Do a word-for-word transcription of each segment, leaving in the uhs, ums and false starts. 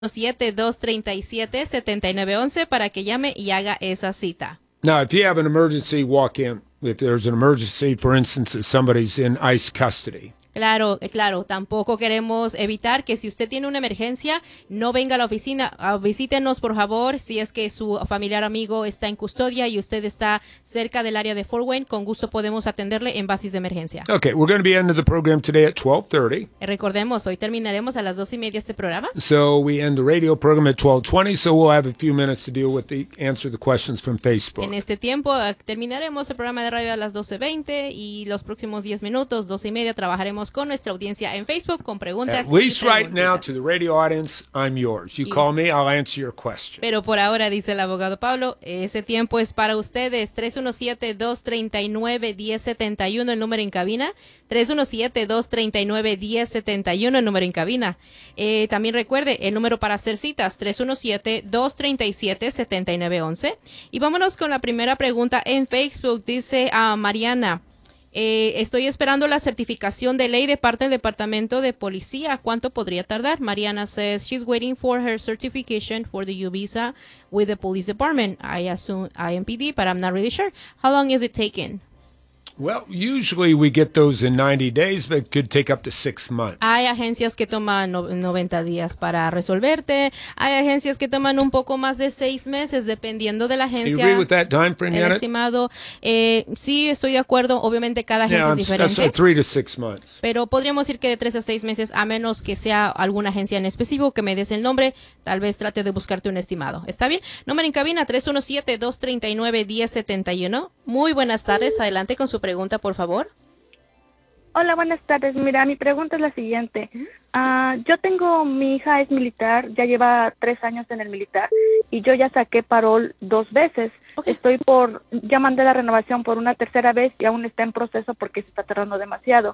siete dos tres siete, siete nueve uno uno para que llame y haga esa cita. Now, if you have an emergency, walk in. If there's an emergency, for instance, if somebody's in ICE custody. Claro, claro, tampoco queremos evitar que si usted tiene una emergencia, no venga a la oficina, uh, visítenos por favor, si es que su familiar amigo está en custodia y usted está cerca del área de Fort Wayne, con gusto podemos atenderle en bases de emergencia. Okay, we're going to be ending the program today at twelve thirty. Recordemos, hoy terminaremos a las dos y media este programa. So we end the radio program at twelve twenty, so we'll have a few minutes to deal with the answer the questions from Facebook. En este tiempo uh, terminaremos el programa de radio a las doce veinte y los próximos diez minutos, doce y media, trabajaremos con nuestra audiencia en Facebook con preguntas. At least right now to the radio audience, I'm yours. You call me, I'll answer your question. Pero por ahora, dice el abogado Pablo, ese tiempo es para ustedes. tres uno siete, dos tres nueve, uno cero siete uno el número en cabina. tres uno siete, dos tres nueve, uno cero siete uno el número en cabina. Eh, también recuerde el número para hacer citas, tres uno siete, dos tres siete, siete nueve uno uno. Y vámonos con la primera pregunta en Facebook. Dice a uh, Mariana. Eh, estoy esperando la certificación de ley de parte del Departamento de Policía. ¿Cuánto podría tardar? Mariana says she's waiting for her certification for the U visa with the police department. I assume I M P D, but I'm not really sure. How long is it taking? Well, usually we get those in ninety days, but it could take up to six months. Hay agencias que toman no, noventa días para resolverte. Hay agencias que toman un poco más de seis meses, dependiendo de la agencia. You agree with that time frame, El Janet? estimado. Eh, sí, estoy de acuerdo. Obviamente, cada agencia Yeah, es diferente. that's uh, three to six months. Pero podríamos decir que de tres a seis meses, a menos que sea alguna agencia en específico que me des el nombre, tal vez trate de buscarte un estimado. ¿Está bien? Número en cabina, tres uno siete, dos tres nueve, uno cero siete uno. Muy buenas tardes. Adelante con su pregunta, por favor. Hola, buenas tardes. Mira, mi pregunta es la siguiente. Uh, yo tengo, mi hija es militar, ya lleva tres años en el militar y yo ya saqué parol dos veces. Okay. Estoy por, ya mandé la renovación por una tercera vez y aún está en proceso porque se está tardando demasiado.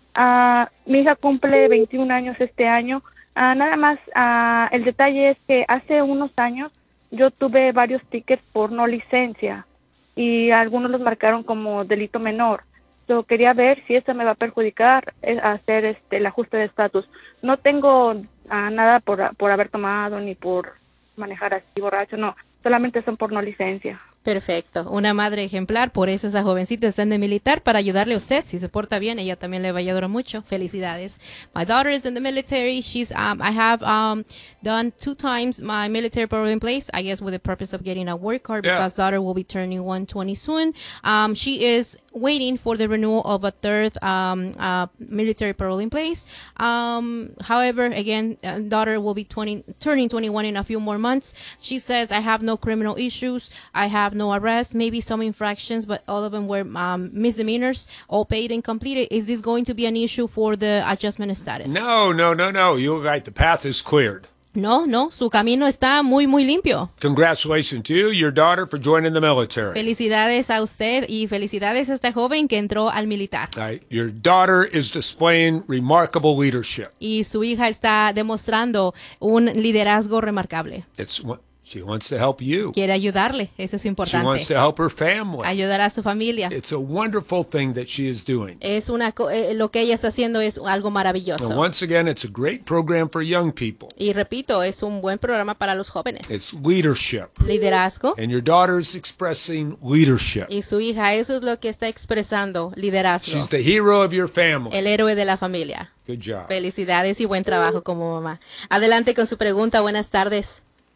Uh, mi hija cumple veintiún años este año. Uh, nada más, uh, el detalle es que hace unos años yo tuve varios tickets por no licencia y algunos los marcaron como delito menor. Yo quería ver si eso me va a perjudicar eh, hacer este el ajuste de estatus. No tengo uh, nada por, por haber tomado ni por manejar así borracho, no. Solamente son por no licencia. Perfecto. Una madre ejemplar, por eso esa jovencita está en el militar, para ayudarle a usted. Si se porta bien, ella también le va a ayudar mucho. Felicidades. My daughter is in the military. She's, um, I have, um, done two times my military parole in place, I guess with the purpose of getting a work card, yeah. because daughter will be turning one twenty soon. Um, she is waiting for the renewal of a third, um, uh, military parole in place. Um, however, again, uh, daughter will be twenty, turning twenty-one in a few more months. She says, I have no criminal issues. I have no arrests, maybe some infractions, but all of them were um, misdemeanors, all paid and completed. Is this going to be an issue for the adjustment status? No, no, no, no. You're right. The path is cleared. No, no, su camino está muy, muy limpio. Congratulations to you, your daughter, for joining the military. Felicidades a usted y felicidades a esta joven que entró al militar. Right. Your daughter is displaying remarkable leadership. Y su hija está demostrando un liderazgo remarcable. It's She wants to help you. Quiere ayudarle, eso es importante. She wants to help her family. Ayudar a su familia. It's a wonderful thing that she is doing. Es una eh, lo que ella está haciendo es algo maravilloso. And once again, it's a great program for young people. Y repito, es un buen programa para los jóvenes. It's leadership. Liderazgo. And your daughter is expressing leadership. Y su hija, eso es lo que está expresando, liderazgo. She's the hero of your family. El héroe de la familia. Good job. Felicidades y buen trabajo como mamá. Adelante con su pregunta. Buenas tardes.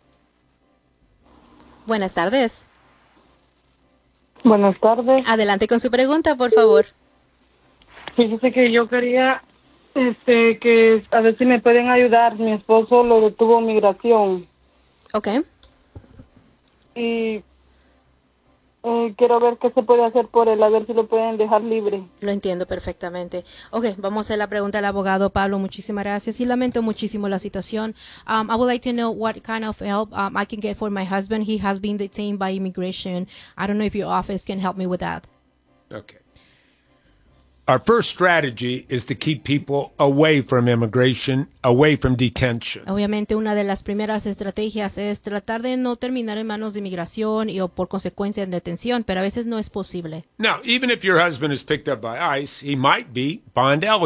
Buenas tardes. Buenas tardes. Adelante con su pregunta, por favor. Fíjese que yo quería, este, que a ver si me pueden ayudar. Mi esposo lo detuvo migración. Okay. Y eh, quiero ver qué se puede hacer por él, a ver si lo pueden dejar libre. Lo entiendo perfectamente. Ok, vamos a hacer la pregunta al abogado Pablo. Muchísimas gracias y lamento muchísimo la situación. Um, I would like to know what kind of help um, I can get for my husband. He has been detained by immigration. I don't know if your office can help me with that. Okay. Our first strategy is to keep people away from immigration, away from detention. Obviamente, una de las primeras estrategias es tratar de no terminar en manos de inmigración y o por consecuencia en detención, pero a veces no es posible. Now, even if your husband is picked up by ICE, he might be bond eligible.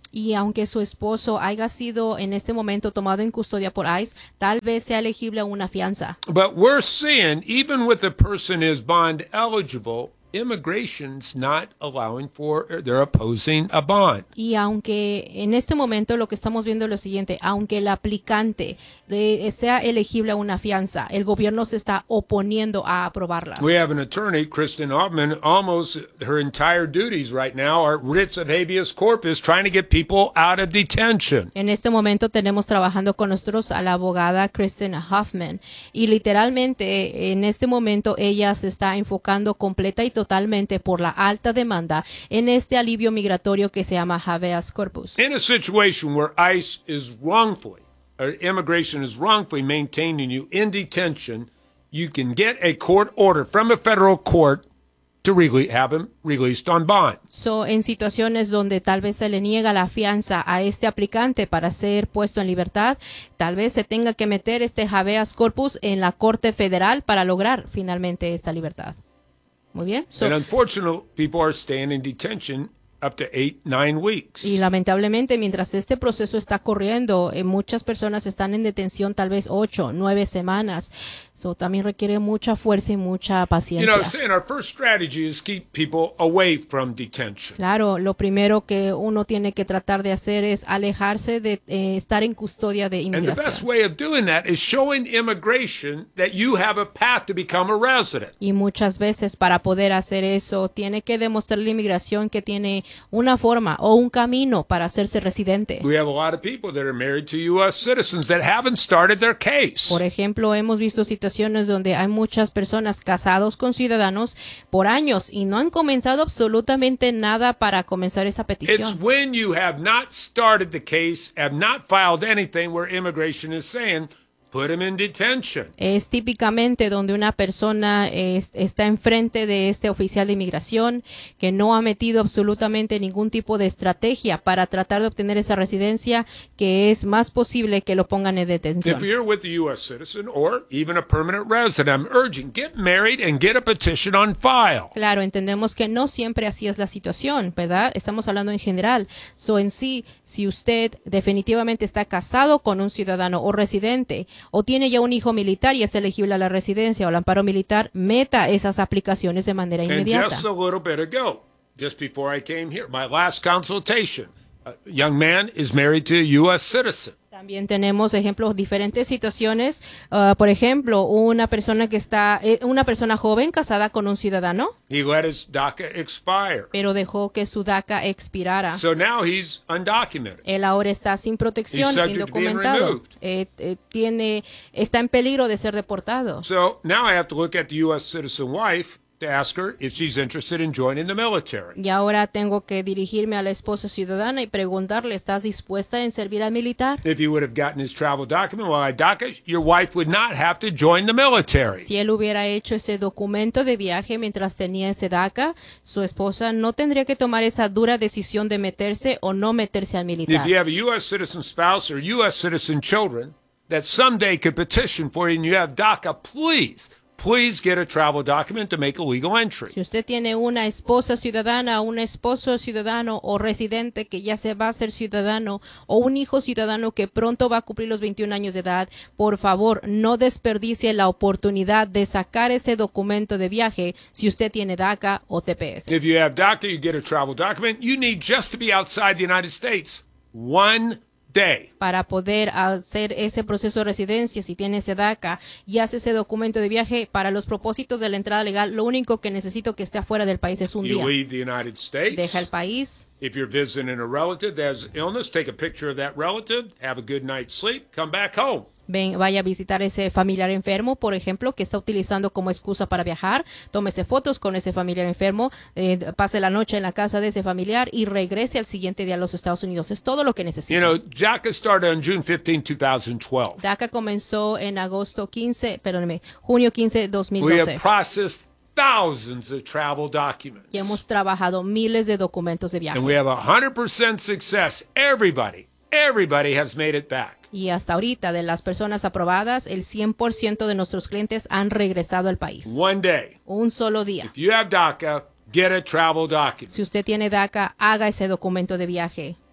Y aunque su esposo haya sido en este momento tomado en custodia por ICE, tal vez sea elegible a una fianza. But we're seeing, even with the person is bond eligible, immigration's not allowing for, they're opposing a bond. Y aunque en este momento lo que estamos viendo es lo siguiente, aunque el aplicante eh, sea elegible a una fianza, el gobierno se está oponiendo a aprobarla. We have an attorney, Kristen Altman, almost her entire duties right now are writs of habeas corpus, trying to get people out of detention. En este momento tenemos trabajando con nosotros a la abogada Kristen Hoffman y literalmente en este momento ella se está enfocando completa y totalmente por la alta demanda en este alivio migratorio que se llama habeas corpus. In a situation where ICE is wrongfully, or immigration is wrongfully maintaining you in detention, you can get a court order from a federal court to really have him released on bond. So, en situaciones donde tal vez se le niega la fianza a este aplicante para ser puesto en libertad, tal vez se tenga que meter este habeas corpus en la Corte Federal para lograr finalmente esta libertad. Muy bien. So, And unfortunately, people are staying in detention up to eight, nine weeks. y lamentablemente, mientras este proceso está corriendo, eh, muchas personas están en detención tal vez ocho, nueve semanas. So, también requiere mucha fuerza y mucha You paciencia. know, saying our first strategy is keep people away from detention. Claro, lo primero que uno tiene que tratar de hacer es alejarse de eh, estar en custodia de And the best inmigración. way of doing that is showing immigration that you have a path to become a resident. Y muchas veces para poder hacer eso, tiene que demostrar la inmigración que tiene una forma o un camino para hacerse residente. We have a lot of people that are married to U S citizens that haven't started their case. Por ejemplo, hemos visto situaciones donde hay muchas personas casados con ciudadanos por años y no han comenzado absolutamente nada para comenzar esa It's petición. when you have not started the case, have not filed anything, where immigration is saying, put him in detention. Es típicamente donde una persona es- está enfrente de este oficial de inmigración que no ha metido absolutamente ningún tipo de estrategia para tratar de obtener esa residencia, que es más posible que lo pongan en detención. If you're with a U S citizen or even a permanent resident, I'm urging, get married and get a petition on file. Claro, entendemos que no siempre así es la situación, ¿verdad? Estamos hablando en general. So, en sí, si usted definitivamente está casado con un ciudadano o residente o tiene ya un hijo militar y es elegible a la residencia o al amparo militar, meta esas aplicaciones de manera And inmediata. just a little bit ago, just before I came here, my last consultation, a young man is married to a U S citizen. También tenemos ejemplos, diferentes situaciones. Ah, por ejemplo, una persona que está, eh, una persona joven casada con un ciudadano, He let his DACA expire. pero dejó que su DACA expirara. So now he's undocumented. Él ahora está sin protección, He's subject to being indocumentado. removed. Eh, eh, tiene, está en peligro de ser deportado. So now I have to look at the U S citizen wife to ask her if she's interested in joining the military. Y ahora tengo que dirigirme a la esposa ciudadana y preguntarle, ¿estás dispuesta en servir al militar? If he would have gotten his travel document while I DACA, your wife would not have to join the military. Si él hubiera hecho ese documento de viaje mientras tenía ese DACA, su esposa no tendría que tomar esa dura decisión de meterse o no meterse al militar. If you have a U S citizen spouse or U S citizen children that someday could petition for you and you have DACA, please, please get a travel document to make a legal entry. Si usted tiene una esposa ciudadana, un esposo ciudadano o residente que ya se va a ser ciudadano o un hijo ciudadano que pronto va a cumplir los veintiún años de edad, por favor, no desperdicie la oportunidad de sacar ese documento de viaje si usted tiene DACA o T P S. If you have DACA, you get a travel document. You need just to be outside the United States one day. Para poder hacer ese proceso de residencia, si tiene ese DACA y hace ese documento de viaje, para los propósitos de la entrada legal, lo único que necesito que esté afuera del país es un You día. leave the United States. Deja el país. If you're visiting a relative that has illness, take a picture of that relative, have a good night's sleep, come back home. Ven, vaya a visitar ese familiar enfermo, por ejemplo, que está utilizando como excusa para viajar. Tómese fotos con ese familiar enfermo, eh, pase la noche en la casa de ese familiar y regrese al siguiente día a los Estados Unidos. Es todo lo que necesita. You know, DACA started on June fifteenth, twenty twelve. DACA comenzó en agosto quince, perdóneme, junio quince, dos mil We doce. have processed thousands of travel documents. Y hemos trabajado miles de documentos de viaje. And we have one hundred percent success. Everybody, everybody has made it back. Y hasta ahorita, de las personas aprobadas, el cien por ciento de nuestros clientes han regresado al país. One day. Un solo día. If you have DACA, get a travel document. Si usted tiene DACA, haga ese documento de viaje.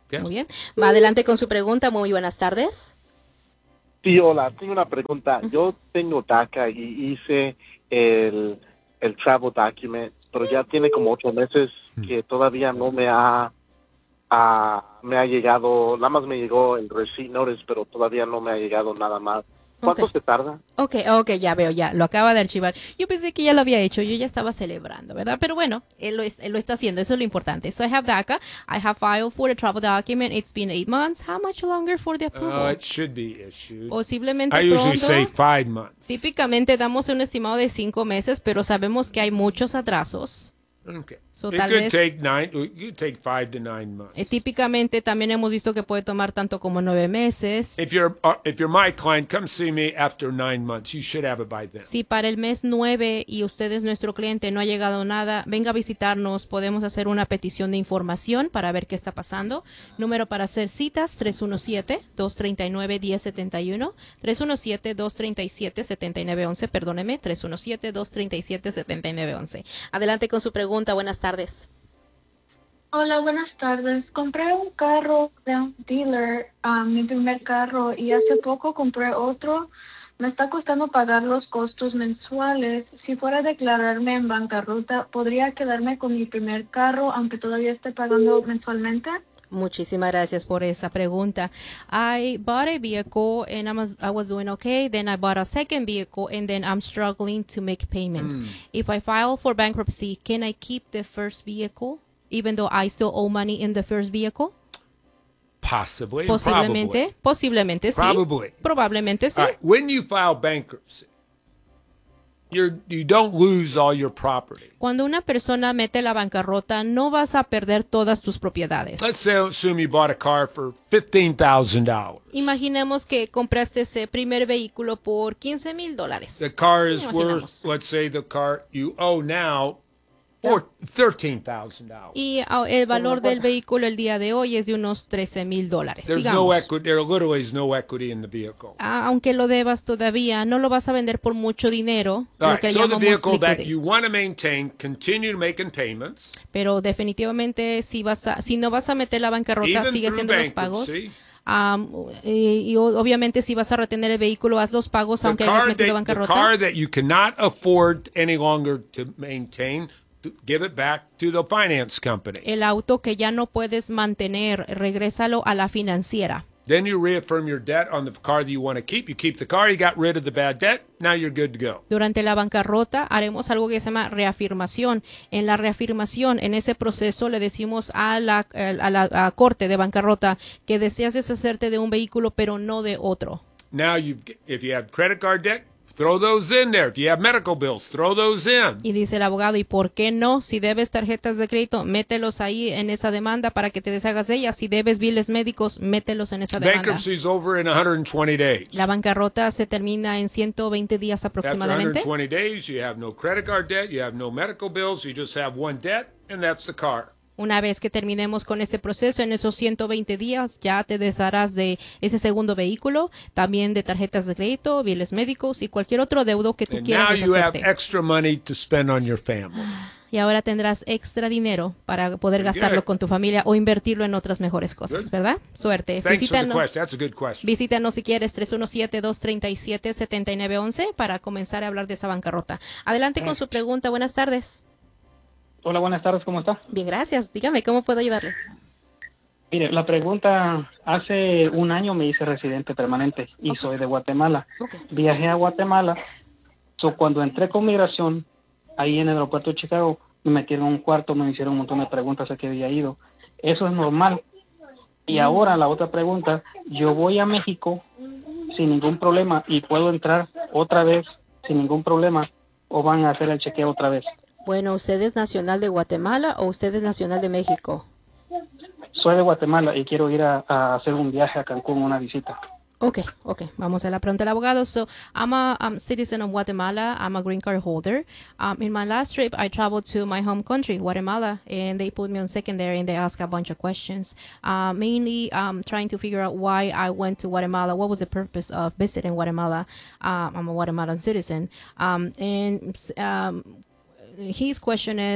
Okay. Muy bien. Va adelante con su pregunta. Muy buenas tardes. Sí, hola, tengo una pregunta. Yo tengo DACA y hice el, el travel document, pero ya tiene como ocho meses que todavía no me ha, ha- me ha llegado, nada más me llegó el receipt notice, pero todavía no me ha llegado nada más. ¿Cuánto Ok. se tarda? Ok, ok, ya veo, ya, lo acaba de archivar. Yo pensé que ya lo había hecho, yo ya estaba celebrando, ¿verdad? Pero bueno, él lo, es- él lo está haciendo, eso es lo importante. So I have DACA, I have filed for the travel document, it's been eight months. How much longer for the approval? Uh, it should be issued. Posiblemente I usually pronto. say five months. Típicamente damos un estimado de cinco meses, pero sabemos que hay muchos atrasos. Okay. So, it tal could vez- take nine. It could take five to nine months. Eh, típicamente también hemos visto que puede tomar tanto como nueve meses. If you're uh, if you're my client, come see me after nine months. You should have it by then. Si para el mes nueve y usted es nuestro cliente, no ha llegado nada, venga a visitarnos. Podemos hacer una petición de información para ver qué está pasando. Número para hacer citas, tres uno siete, dos tres nueve, uno cero siete uno. tres uno siete, dos tres siete, siete nueve uno uno. Perdóneme, tres uno siete, dos tres siete, siete nueve uno uno. Adelante con su pregunta. Buenas tardes. Hola, buenas tardes. Compré un carro de un dealer, ah, mi primer carro, y hace poco compré otro. Me está costando pagar los costos mensuales. Si fuera a declararme en bancarrota, ¿podría quedarme con mi primer carro, aunque todavía esté pagando mensualmente? Muchísimas gracias por esa pregunta. I bought a vehicle and I was, I was doing okay. Then I bought a second vehicle and then I'm struggling to make payments. If I file for bankruptcy, can I keep the first vehicle even though I still owe money in the first vehicle? Possibly. and Posiblemente, probably. posiblemente sí. Probably. Probablemente sí. All right. When you file bankruptcy, you're you don't lose all your property. Cuando una persona mete la bancarrota, no vas a perder todas tus propiedades. Let's say assume you bought a car for fifteen thousand dollars. Imaginemos que compraste ese primer vehículo por quince mil dólares. The car is Imaginemos. worth, let's say, the car you owe now, for thirteen thousand dollars. Y ah, el valor del vehículo el día de hoy es de unos trece mil dólares, There's digamos. no equity. There literally is no equity in the vehicle. Ah, aunque lo debas todavía, no lo vas a vender por mucho dinero, All lo right. que So the llamamos vehicle that liquidate. you want to maintain, continue making payments, Pero definitivamente si vas a, si no vas a meter la bancarrota, even sigue through haciendo los pagos. bankruptcy. Am, y, y o- obviamente si vas a retener el vehículo, haz los pagos The aunque hayas car, metido that, the bancarrota. car that you cannot afford any longer to maintain, to give it back to the finance company. El auto que ya no puedes mantener, regrésalo a la financiera. Then you reaffirm your debt on the car that you want to keep. You keep the car, you got rid of the bad debt, now you're good to go. Durante la bancarrota haremos algo que se llama reafirmación. En la reafirmación, en ese proceso, le decimos a la, a la a corte de bancarrota que deseas deshacerte de un vehículo, pero no de otro. Now, you, if you have credit card debt, throw those in there. If you have medical bills, throw those in. Y dice el abogado, ¿y por qué no? Si debes tarjetas de crédito, mételos ahí en esa demanda para que te deshagas de ellas. Si debes biles médicos, mételos en esa demanda. Bankruptcy is over in one hundred twenty days. La bancarrota se termina en ciento veinte días After aproximadamente. one hundred twenty days, you have no credit card debt, you have no medical bills, you just have one debt, and that's the car. Una vez que terminemos con este proceso, en esos ciento veinte días ya te desharás de ese segundo vehículo, también de tarjetas de crédito, biles médicos y cualquier otro deudo que tú And quieras now you have deshacerte. extra money to spend on your family. Y ahora tendrás extra dinero para poder Very gastarlo good. con tu familia o invertirlo en otras mejores cosas, Good. ¿verdad? Suerte. Thanks for the Visítanos, question. That's a good question. visítanos si quieres tres uno siete, dos tres siete, siete nueve uno uno para comenzar a hablar de esa bancarrota. Adelante con su pregunta. Buenas tardes. Hola, buenas tardes, ¿cómo está? Bien, gracias. Dígame, ¿cómo puedo ayudarle? Mire, la pregunta, hace un año me hice residente permanente y soy de Guatemala. Ok. Viajé a Guatemala, so, cuando entré con migración, ahí en el aeropuerto de Chicago, me metieron en un cuarto, me hicieron un montón de preguntas a qué había ido. Eso es normal. Y ahora la otra pregunta, yo voy a México sin ningún problema y puedo entrar otra vez sin ningún problema o van a hacer el chequeo otra vez. Bueno, ¿usted es nacional de Guatemala o usted es nacional de México? Soy de Guatemala y quiero ir a, a hacer un viaje a Cancún, una visita. Okay, okay. Vamos a la pregunta del abogado. So, I'm a um, citizen of Guatemala. I'm a green card holder. Um, in my last trip, I traveled to my home country, Guatemala, and they put me on secondary and they asked a bunch of questions, uh, mainly um, trying to figure out why I went to Guatemala. What was the purpose of visiting Guatemala? Um, I'm a Guatemalan citizen. Um, and um, his question is,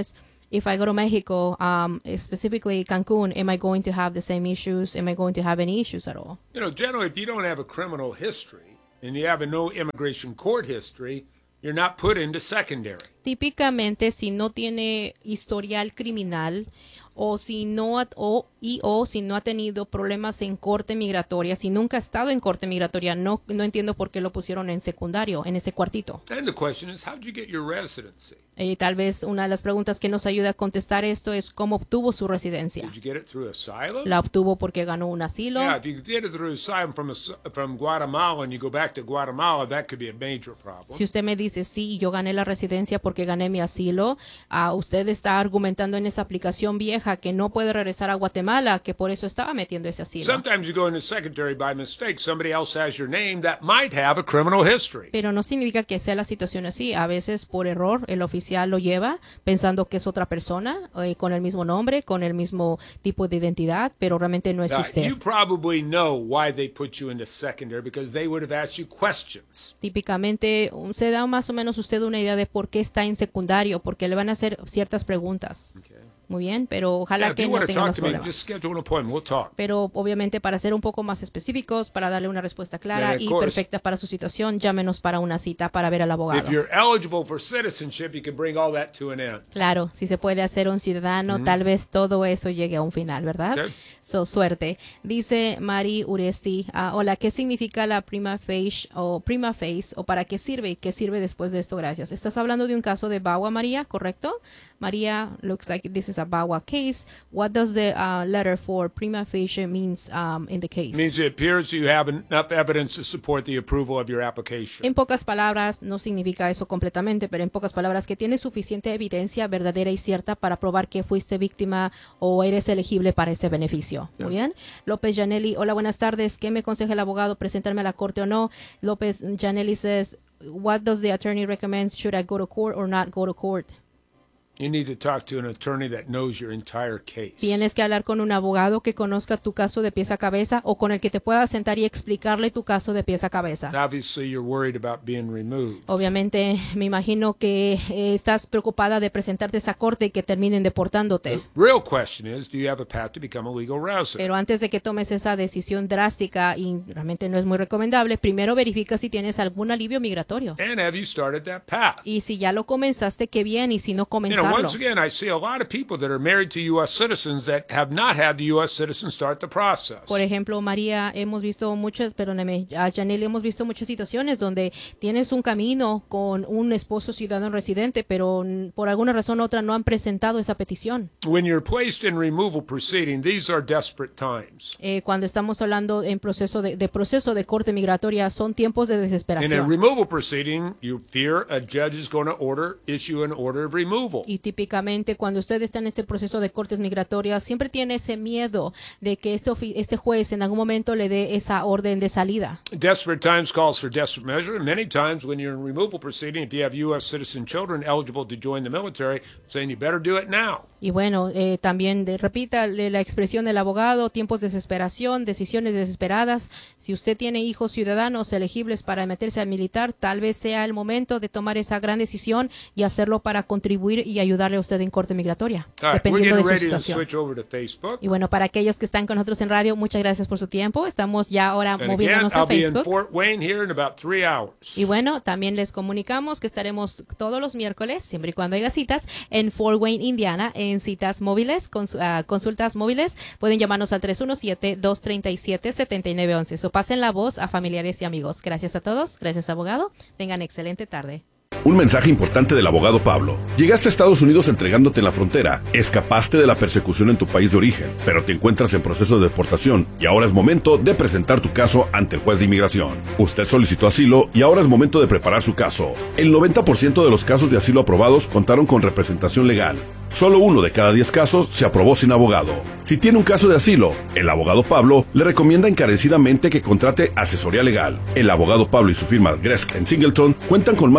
if I go to Mexico, um, specifically Cancun, am I going to have the same issues? Am I going to have any issues at all? You know, generally, if you don't have a criminal history and you have a no immigration court history, you're not put into secondary. Típicamente, si no tiene historial criminal o si no ha- o y o si no ha tenido problemas en corte migratoria, si nunca ha estado en corte migratoria, no no entiendo por qué lo pusieron en secundario, en ese cuartito. And the question is, how'd you get your residency? Y tal vez una de las preguntas que nos ayuda a contestar esto es cómo obtuvo su residencia. Did you get it through asylum? La obtuvo porque ganó un asilo. Yeah, if you did it through asylum from, as- from Guatemala and you go back to Guatemala, that could be a major problem. Si usted me dice, sí, yo gané la residencia porque gané mi asilo, ah, usted está argumentando en esa aplicación vieja que no puede regresar a Guatemala, que por eso estaba metiendo ese asilo. Sometimes you go into secondary by mistake. Somebody else has your name that might have a criminal history. Pero no significa que sea la situación así. A veces, por error, el oficial lo lleva pensando que es otra persona, eh, con el mismo nombre, con el mismo tipo de identidad, pero realmente no es Now, usted. you probably know why they put you into secondary because they would have asked you questions. Típicamente um, se da más o menos usted una idea de por qué está en secundario, porque le van a hacer ciertas preguntas. Okay. Muy bien, pero ojalá Yeah, if que you no want to tengamos talk to me, problemas. just schedule an appointment. We'll talk. Pero obviamente para ser un poco más específicos, para darle una respuesta clara And of y course- perfecta para su situación, llámenos para una cita para ver al If abogado. you're eligible for citizenship, you can bring all that to an end. Claro, si se puede hacer un ciudadano, tal vez todo eso llegue a un final, ¿verdad? Okay. So, suerte. Dice Mari Uresti, ah, hola, ¿qué significa la prima facie o prima face o para qué sirve? ¿Qué sirve después de esto? Gracias. Estás hablando de un caso de B A W A, María, ¿correcto? María, looks like this is a B A W A case. What does the uh, letter for prima facie means um, in the case? It means it appears you have enough evidence to support the approval of your application. En pocas palabras, no significa eso completamente, pero en pocas palabras, que tienes suficiente evidencia verdadera y cierta para probar que fuiste víctima o eres elegible para ese beneficio. Muy bien. López Janelli, hola, buenas tardes. ¿Qué me aconseja el abogado, presentarme a la corte o no? López Janelli says, what does the attorney recommend? Should I go to court or not go to court? You need to talk to an attorney that knows your entire case. Tienes que hablar con un abogado que conozca tu caso de pies a cabeza o con el que te pueda sentar y explicarle tu caso de pies a cabeza. Obviously, you're worried about being removed. Obviamente, me imagino que eh, estás preocupada de presentarte a esa corte y que terminen deportándote. The real question is, do you have a path to become a legal resident? Pero antes de que tomes esa decisión drástica, y realmente no es muy recomendable, primero verifica si tienes algún alivio migratorio. And have you started that path? Y si ya lo comenzaste, qué bien, y si no, You know, comenzarlo. once again, I see a lot of people that are married to U S citizens that have not had the U S citizen start the process. Por ejemplo, María, hemos visto muchas, perdóneme, a Janelle, hemos visto muchas situaciones donde tienes un camino con un esposo ciudadano residente, pero mm, por alguna razón u otra no han presentado esa petición. When you're placed in removal proceeding, these are desperate times. Eh, cuando estamos hablando en proceso de, de proceso de corte migratoria, son tiempos de In a desesperación. removal proceeding, you fear a judge is going to order, issue an order of removal. Y típicamente cuando usted está en este proceso de cortes migratorias, siempre tiene ese miedo de que este, ofi- este juez en algún momento le dé esa orden de salida. Desperate times calls for desperate measure, and many times when you're in removal proceeding, if you have U S citizen children eligible to join the military, saying you better do it now. Y bueno, eh, también de, repita le- la expresión del abogado, tiempos de desesperación, decisiones desesperadas. Si usted tiene hijos ciudadanos elegibles para meterse al militar, tal vez sea el momento de tomar esa gran decisión y hacerlo para contribuir y ayudarle a usted en corte migratoria, All right, we're dependiendo de getting su ready to situación. switch over to Facebook. Y bueno, para aquellos que están con nosotros en radio, muchas gracias por su tiempo. Estamos ya ahora And again, moviéndonos a I'll be in Facebook. Fort Wayne here in about three hours. Y bueno, también les comunicamos que estaremos todos los miércoles, siempre y cuando haya citas, en Fort Wayne, Indiana, en citas móviles, cons- ah, consultas móviles. Pueden llamarnos al tres uno siete, dos tres siete, siete nueve uno uno. So pasen la voz a familiares y amigos. Gracias a todos. Gracias, abogado. Tengan excelente tarde. Un mensaje importante del abogado Pablo. Llegaste a Estados Unidos entregándote en la frontera, escapaste de la persecución en tu país de origen, pero te encuentras en proceso de deportación y ahora es momento de presentar tu caso ante el juez de inmigración. Usted solicitó asilo y ahora es momento de preparar su caso. El noventa por ciento de los casos de asilo aprobados contaron con representación legal. Solo uno de cada diez casos se aprobó sin abogado. Si tiene un caso de asilo, el abogado Pablo le recomienda encarecidamente que contrate asesoría legal. El abogado Pablo y su firma Gresk and Singleton cuentan con más de treinta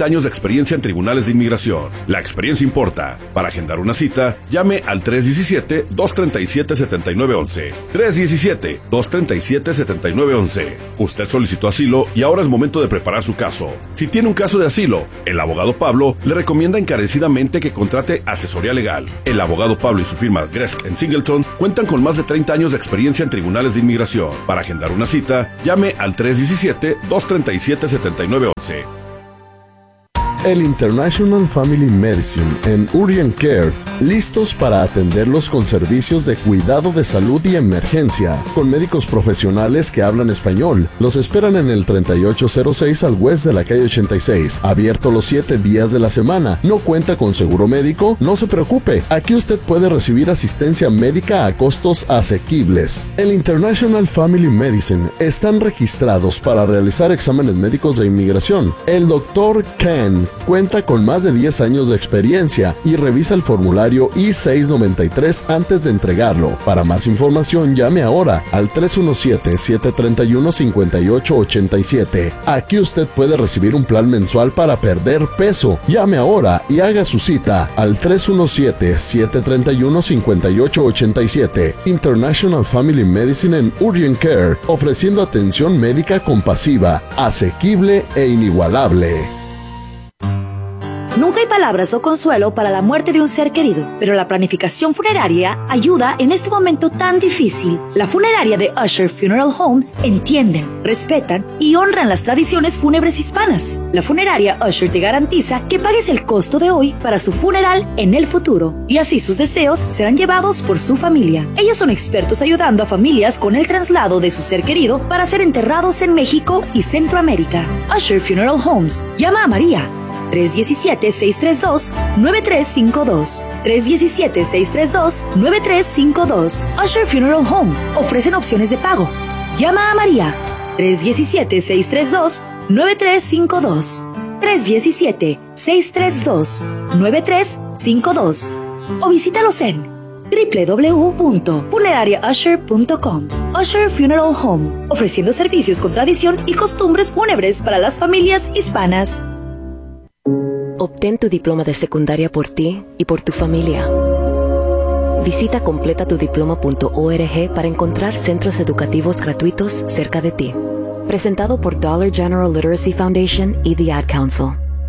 treinta años de experiencia en tribunales de inmigración. La experiencia importa. Para agendar una cita, llame al tres uno siete, dos tres siete, siete nueve uno uno. tres uno siete, dos tres siete, siete nueve uno uno. Usted solicitó asilo y ahora es momento de preparar su caso. Si tiene un caso de asilo, el abogado Pablo le recomienda encarecidamente que contrate asesoría legal. El abogado Pablo y su firma Gresk and Singleton cuentan con más de treinta años de experiencia en tribunales de inmigración. Para agendar una cita, llame al tres uno siete, dos tres siete, siete nueve uno uno. El International Family Medicine en Urgent Care, listos para atenderlos con servicios de cuidado de salud y emergencia, con médicos profesionales que hablan español. Los esperan en el treinta y ocho cero seis al West de la calle ochenta y seis, abierto los siete días de la semana. ¿No cuenta con seguro médico? No se preocupe, aquí usted puede recibir asistencia médica a costos asequibles. El International Family Medicine están registrados para realizar exámenes médicos de inmigración. El doctor Ken cuenta con más de diez años de experiencia y revisa el formulario I seiscientos noventa y tres antes de entregarlo. Para más información, llame ahora al tres uno siete, siete tres uno, cinco ocho ocho siete. Aquí usted puede recibir un plan mensual para perder peso. Llame ahora y haga su cita al tres uno siete, siete tres uno, cinco ocho ocho siete. International Family Medicine en Urgent Care, ofreciendo atención médica compasiva, asequible e inigualable. Nunca hay palabras o consuelo para la muerte de un ser querido, pero la planificación funeraria ayuda en este momento tan difícil. La funeraria de Usher Funeral Home entienden, respetan y honran las tradiciones fúnebres hispanas. La funeraria Usher te garantiza que pagues el costo de hoy para su funeral en el futuro, y así sus deseos serán llevados por su familia. Ellos son expertos ayudando a familias con el traslado de su ser querido para ser enterrados en México y Centroamérica. Usher Funeral Homes. Llama a María tres uno siete, seis tres dos, nueve tres cinco dos. tres uno siete, seis tres dos, nueve tres cinco dos. Usher Funeral Home. Ofrecen opciones de pago. Llama a María tres uno siete, seis tres dos, nueve tres cinco dos. tres uno siete, seis tres dos, nueve tres cinco dos. O visítalos en doble u doble u doble u punto funeraria usher punto com. Usher Funeral Home. Ofreciendo servicios con tradición y costumbres fúnebres para las familias hispanas. Obtén tu diploma de secundaria por ti y por tu familia. Visita completa tu diploma punto org para encontrar centros educativos gratuitos cerca de ti. Presentado por Dollar General Literacy Foundation y The Ad Council.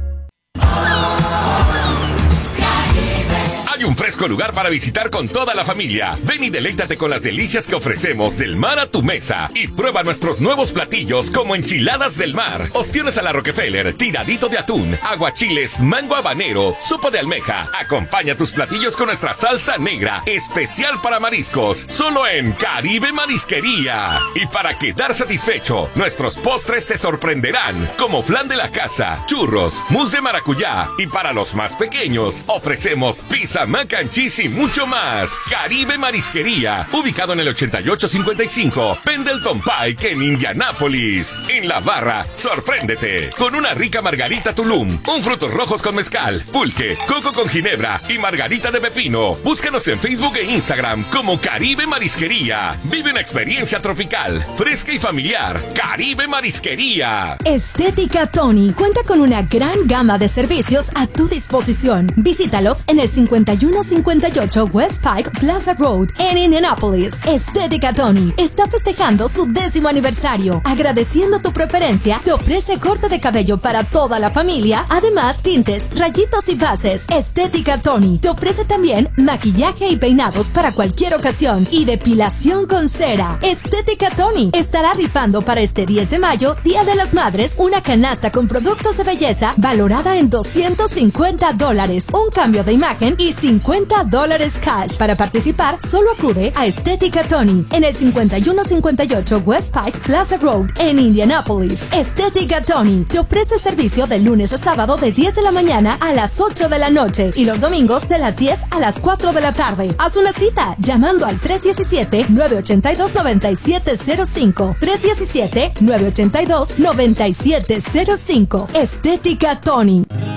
Un fresco lugar para visitar con toda la familia. Ven y deleítate con las delicias que ofrecemos del mar a tu mesa y prueba nuestros nuevos platillos como enchiladas del mar, ostiones a la Rockefeller, tiradito de atún, aguachiles, mango habanero, sopa de almeja. Acompaña tus platillos con nuestra salsa negra, especial para mariscos, solo en Caribe Marisquería. Y para quedar satisfecho, nuestros postres te sorprenderán, como flan de la casa, churros, mousse de maracuyá, y para los más pequeños ofrecemos pizza, mac and cheese y mucho más. Caribe Marisquería, ubicado en el ochenta y ocho cincuenta y cinco Pendleton Pike en Indianápolis. En la barra, sorpréndete con una rica margarita Tulum, un frutos rojos con mezcal, pulque, coco con ginebra y margarita de pepino. Búscanos en Facebook e Instagram como Caribe Marisquería. Vive una experiencia tropical, fresca y familiar. Caribe Marisquería. Estética Tony cuenta con una gran gama de servicios a tu disposición. Visítalos en el cincuenta y uno cincuenta y ocho West Pike Plaza Road en Indianapolis. Estética Tony está festejando su décimo aniversario. Agradeciendo tu preferencia, te ofrece corte de cabello para toda la familia, además tintes, rayitos y bases. Estética Tony te ofrece también maquillaje y peinados para cualquier ocasión y depilación con cera. Estética Tony estará rifando para este diez de mayo, Día de las Madres, una canasta con productos de belleza valorada en doscientos cincuenta dólares, un cambio de imagen y cincuenta dólares cash. Para participar, solo acude a Estética Tony en el cincuenta y uno cincuenta y ocho West Pike Plaza Road en Indianapolis. Estética Tony te ofrece servicio de lunes a sábado de diez de la mañana a las ocho de la noche y los domingos de las diez a las cuatro de la tarde. Haz una cita llamando al tres uno siete, nueve ocho dos, nueve siete cero cinco. tres uno siete, nueve ocho dos, nueve siete cero cinco. Estética Tony.